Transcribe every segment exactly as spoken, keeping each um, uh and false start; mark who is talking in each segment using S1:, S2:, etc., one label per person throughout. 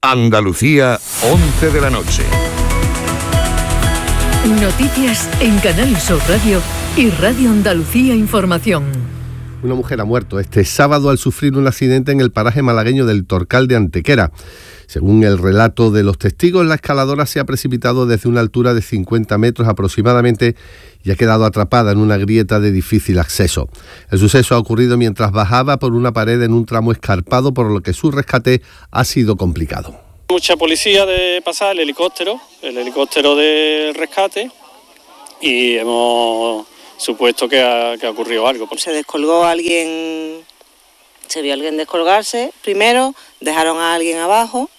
S1: Andalucía, once de la noche.
S2: Noticias en Canal Sur Radio y Radio Andalucía Información.
S3: Una mujer ha muerto este sábado al sufrir un accidente en el paraje malagueño del Torcal de Antequera. Según el relato de los testigos, la escaladora se ha precipitado desde una altura de cincuenta metros aproximadamente y ha quedado atrapada en una grieta de difícil acceso. El suceso ha ocurrido mientras bajaba por una pared en un tramo escarpado, por lo que su rescate ha sido complicado.
S4: Mucha policía de pasar, el helicóptero, el helicóptero de rescate, y hemos supuesto que ha, que ha ocurrido algo.
S5: Se descolgó alguien, se vio a alguien descolgarse primero, dejaron a alguien abajo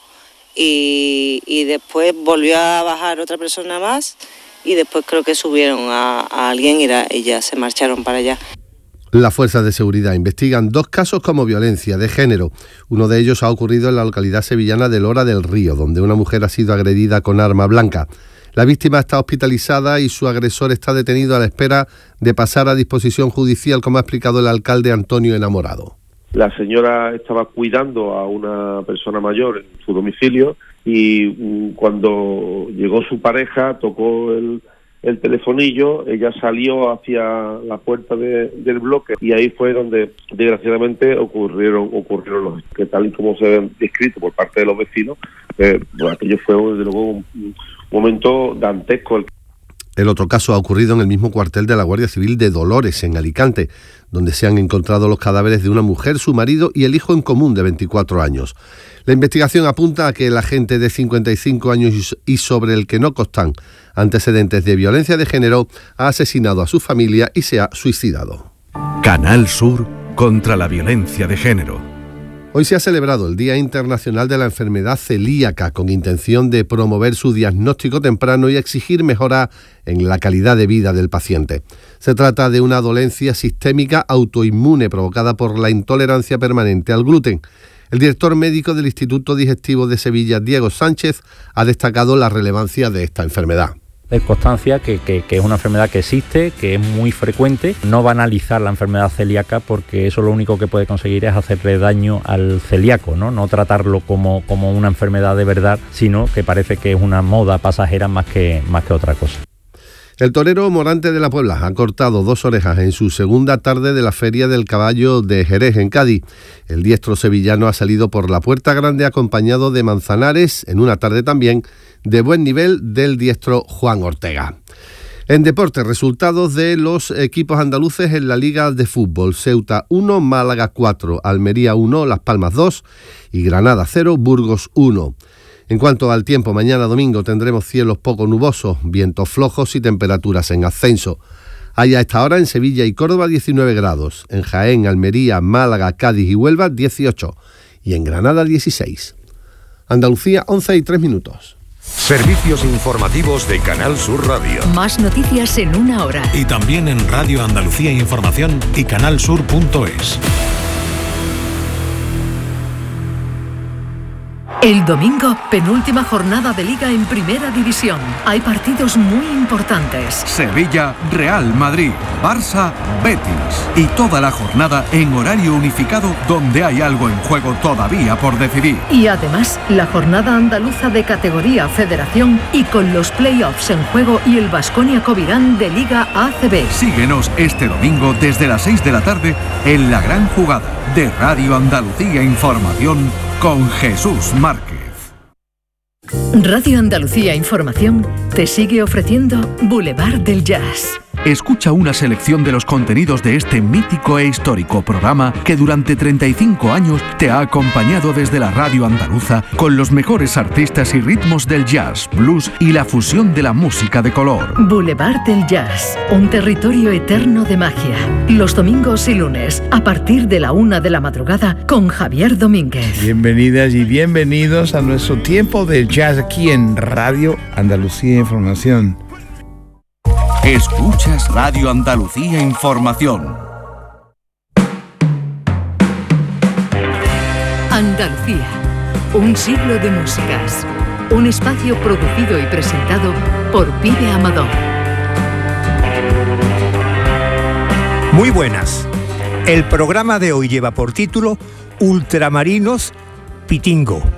S5: y, y después volvió a bajar otra persona más y después creo que subieron a, a alguien y, la, y ya se marcharon para allá.
S3: Las fuerzas de seguridad investigan dos casos como violencia de género. Uno de ellos ha ocurrido en la localidad sevillana de Lora del Río, donde una mujer ha sido agredida con arma blanca. La víctima está hospitalizada y su agresor está detenido a la espera de pasar a disposición judicial, como ha explicado el alcalde Antonio Enamorado.
S6: La señora estaba cuidando a una persona mayor en su domicilio y cuando llegó su pareja tocó el, el telefonillo, ella salió hacia la puerta de, del bloque y ahí fue donde desgraciadamente ocurrieron ocurrieron los que tal y como se han descrito por parte de los vecinos, eh, bueno, aquello fue desde luego un, un momento dantesco.
S3: El otro caso ha ocurrido en el mismo cuartel de la Guardia Civil de Dolores, en Alicante, donde se han encontrado los cadáveres de una mujer, su marido y el hijo en común de veinticuatro años. La investigación apunta a que el agente de cincuenta y cinco años y sobre el que no constan antecedentes de violencia de género ha asesinado a su familia y se ha suicidado.
S7: Canal Sur contra la violencia de género.
S3: Hoy se ha celebrado el Día Internacional de la Enfermedad Celíaca, con intención de promover su diagnóstico temprano y exigir mejora en la calidad de vida del paciente. Se trata de una dolencia sistémica autoinmune provocada por la intolerancia permanente al gluten. El director médico del Instituto Digestivo de Sevilla, Diego Sánchez, ha destacado la relevancia de esta enfermedad.
S8: Es constancia que, que, que es una enfermedad que existe, que es muy frecuente. No banalizar la enfermedad celíaca, porque eso lo único que puede conseguir es hacerle daño al celíaco, ¿no? No tratarlo como, como una enfermedad de verdad, sino que parece que es una moda pasajera más que, más que otra cosa.
S3: El torero Morante de la Puebla ha cortado dos orejas en su segunda tarde de la Feria del Caballo de Jerez, en Cádiz. El diestro sevillano ha salido por la Puerta Grande acompañado de Manzanares, en una tarde también de buen nivel del diestro Juan Ortega. En deporte, resultados de los equipos andaluces en la Liga de Fútbol: Ceuta uno, Málaga cuatro, Almería uno, Las Palmas dos y Granada cero, Burgos uno. En cuanto al tiempo, mañana domingo tendremos cielos poco nubosos, vientos flojos y temperaturas en ascenso. Hay a esta hora en Sevilla y Córdoba diecinueve grados, en Jaén, Almería, Málaga, Cádiz y Huelva dieciocho y en Granada dieciséis. Andalucía, once y tres minutos.
S1: Servicios informativos de Canal Sur Radio.
S2: Más noticias en una hora.
S7: Y también en Radio Andalucía Información y canalsur punto es.
S2: El domingo, penúltima jornada de Liga en Primera División. Hay partidos muy importantes.
S9: Sevilla, Real Madrid, Barça, Betis. Y toda la jornada en horario unificado, donde hay algo en juego todavía por decidir.
S2: Y además, la jornada andaluza de categoría Federación y con los play-offs en juego y el Baskonia Covirán de Liga A C B.
S9: Síguenos este domingo desde las seis de la tarde en La Gran Jugada de Radio Andalucía Información con Jesús Márquez.
S2: Radio Andalucía Información te sigue ofreciendo Boulevard del Jazz.
S9: Escucha una selección de los contenidos de este mítico e histórico programa que durante treinta y cinco años te ha acompañado desde la radio andaluza con los mejores artistas y ritmos del jazz, blues y la fusión de la música de color.
S2: Boulevard del Jazz, un territorio eterno de magia. Los domingos y lunes, a partir de la una de la madrugada, con Javier Domínguez.
S10: Bienvenidas y bienvenidos a nuestro tiempo del jazz aquí en Radio Andalucía Información.
S9: Escuchas Radio Andalucía Información.
S2: Andalucía, un siglo de músicas. Un espacio producido y presentado por Pibe Amador.
S11: Muy buenas. El programa de hoy lleva por título Ultramarinos Pitingo.